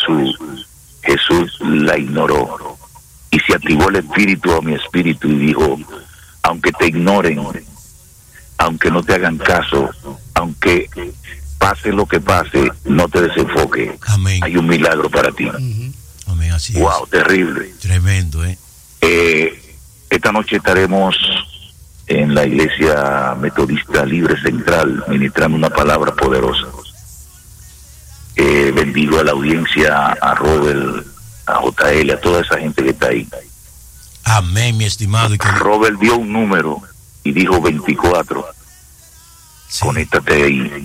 Jesús la ignoró y se activó el espíritu a mi espíritu y dijo: aunque te ignoren, aunque no te hagan caso, aunque pase lo que pase, no te desenfoques. Amén. Hay un milagro para ti. Amén, así wow, es. Terrible. Tremendo, Esta noche estaremos en la Iglesia Metodista Libre Central ministrando una palabra poderosa. Bendigo a la audiencia, a Robert, a JL, a toda esa gente que está ahí. Amén, mi estimado. Robert dio un número y dijo 24. Sí. Conéctate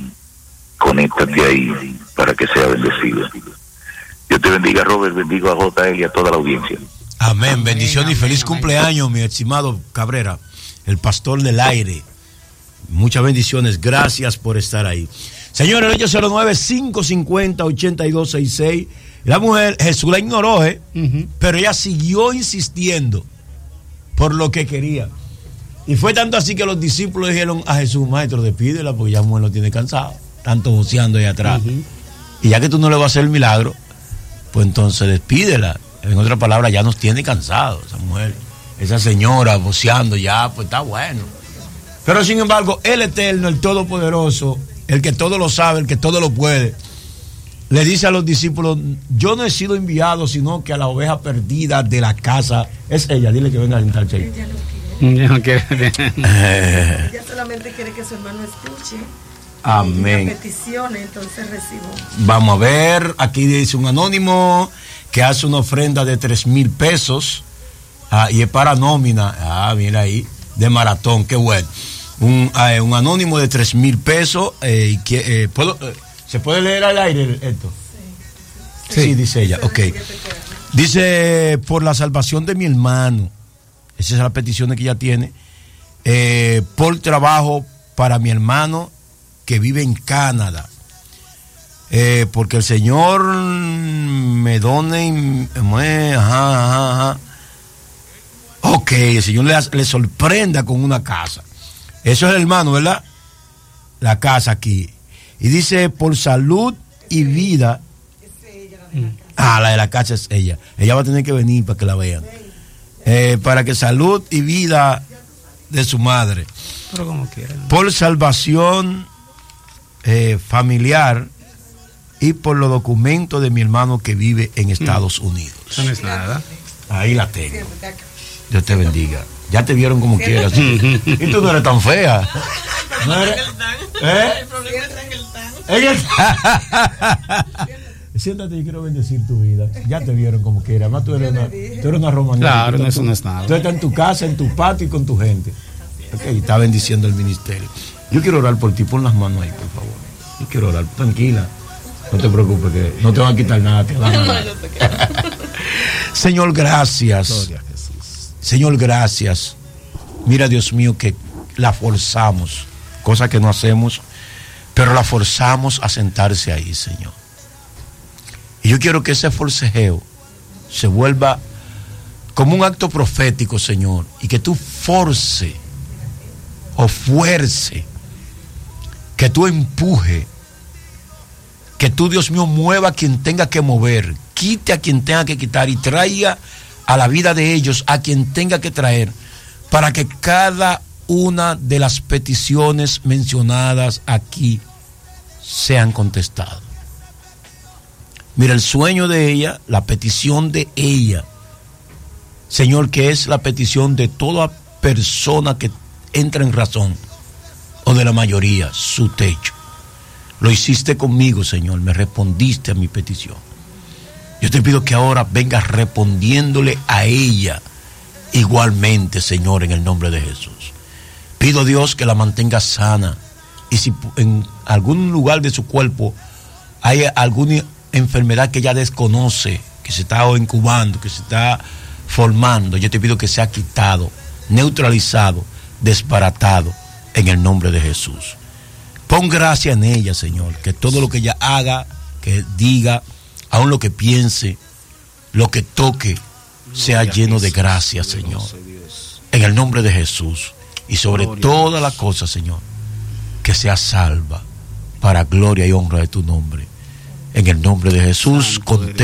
ahí para que sea bendecido. Dios te bendiga, Robert, bendigo a JL y a toda la audiencia. Amén, bendición y feliz cumpleaños, mi estimado Cabrera, el pastor del aire. Muchas bendiciones, gracias por estar ahí. Señores, el 809-550-8266. La mujer, Jesús la ignoró, pero ella siguió insistiendo por lo que quería. Y fue tanto así que los discípulos dijeron a Jesús: maestro, despídela porque ya mujer lo tiene cansado, tanto voceando ahí atrás. Y ya que tú no le vas a hacer el milagro, pues entonces despídela. En otras palabras, ya nos tiene cansados esa mujer, esa señora voceando, ya pues está bueno. Pero sin embargo, el Eterno, el Todopoderoso, el que todo lo sabe, el que todo lo puede, le dice a los discípulos: yo no he sido enviado sino que a la oveja perdida de la casa. Es ella, dile que venga a sentarse ahí. Ella no quiere. Ella solamente quiere que su hermano escuche. Amén. Y las peticiones, entonces recibo. Vamos a ver, aquí dice un anónimo que hace una ofrenda de 3,000 pesos y es para nómina. Mira ahí, de maratón, qué bueno. Un anónimo de 3,000 pesos. ¿Se puede leer al aire esto? Sí, dice ella. Ok. Dice: por la salvación de mi hermano. Esa es la petición que ella tiene. Por trabajo para mi hermano que vive en Canadá. Porque el Señor me done. Ok, el Señor le sorprenda con una casa. Eso es el hermano, ¿verdad? La casa aquí. Y dice: por salud y vida. La de la casa es ella. Ella va a tener que venir para que la vean. Para que salud y vida de su madre. Pero como quieran. Por salvación familiar y por los documentos de mi hermano que vive en Estados Unidos. Eso no es nada. Ahí la tengo. Dios te bendiga. Ya te vieron como quieras. Y tú no eres tan fea. ¿No eres? El problema está en el tan. Siéntate, yo quiero bendecir tu vida. Ya te vieron como quieras. Además, tú eres una romanera. Claro, eso no es nada. Tú estás en tu casa, en tu patio y con tu gente. Okay, está bendiciendo el ministerio. Yo quiero orar por ti. Pon las manos ahí, por favor. Yo quiero orar. Tranquila. No te preocupes, que no te van a quitar nada. Te van a dar. Señor, gracias. Señor, gracias. Mira, Dios mío, que la forzamos, cosa que no hacemos, pero la forzamos a sentarse ahí, Señor. Y yo quiero que ese forcejeo se vuelva como un acto profético, Señor, y que tú fuerce, que tú empuje, que tú, Dios mío, mueva a quien tenga que mover, quite a quien tenga que quitar y traiga a la vida de ellos a quien tenga que traer, para que cada una de las peticiones mencionadas aquí sean contestadas. Mira, el sueño de ella, la petición de ella, Señor, que es la petición de toda persona que entra en razón, o de la mayoría, su techo. Lo hiciste conmigo, Señor, me respondiste a mi petición. Yo te pido que ahora vengas respondiéndole a ella igualmente, Señor, en el nombre de Jesús. Pido a Dios que la mantenga sana, y si en algún lugar de su cuerpo hay alguna enfermedad que ella desconoce, que se está incubando, que se está formando, yo te pido que sea quitado, neutralizado, desbaratado en el nombre de Jesús. Pon gracia en ella, Señor, que todo lo que ella haga, que diga, aun lo que piense, lo que toque, sea lleno de gracia, Señor, en el nombre de Jesús. Y sobre todas las cosas, Señor, que sea salva para gloria y honra de tu nombre. En el nombre de Jesús,